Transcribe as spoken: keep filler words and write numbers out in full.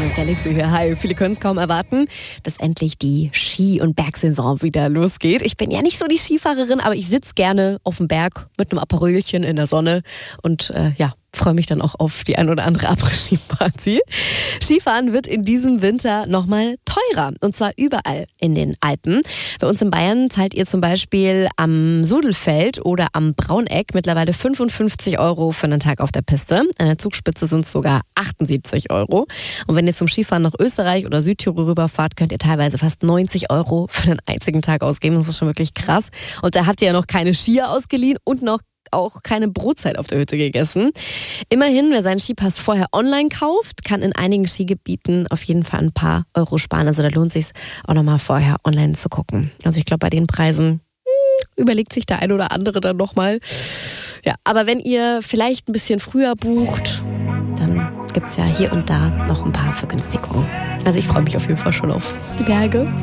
Galaxy hier. Hi, viele können es kaum erwarten, dass endlich die Ski- und Bergsaison wieder losgeht. Ich bin ja nicht so die Skifahrerin, aber ich sitze gerne auf dem Berg mit einem Aperölchen in der Sonne und äh, ja, freue mich dann auch auf die ein oder andere Après-Ski-Party. Skifahren wird in diesem Winter nochmal teurer. Und zwar überall in den Alpen. Bei uns in Bayern zahlt ihr zum Beispiel am Sudelfeld oder am Brauneck mittlerweile fünfundfünfzig Euro für einen Tag auf der Piste. An der Zugspitze sind es sogar achtundsiebzig Euro. Und wenn ihr zum Skifahren nach Österreich oder Südtirol rüberfahrt, könnt ihr teilweise fast neunzig Euro für einen einzigen Tag ausgeben. Das ist schon wirklich krass. Und da habt ihr ja noch keine Skier ausgeliehen und noch auch keine Brotzeit auf der Hütte gegessen. Immerhin, wer seinen Skipass vorher online kauft, kann in einigen Skigebieten auf jeden Fall ein paar Euro sparen. Also da lohnt es sich auch nochmal vorher online zu gucken. Also ich glaube, bei den Preisen hm, überlegt sich der ein oder andere dann nochmal. Ja, aber wenn ihr vielleicht ein bisschen früher bucht, dann gibt es ja hier und da noch ein paar Vergünstigungen. Also ich freue mich auf jeden Fall schon auf die Berge.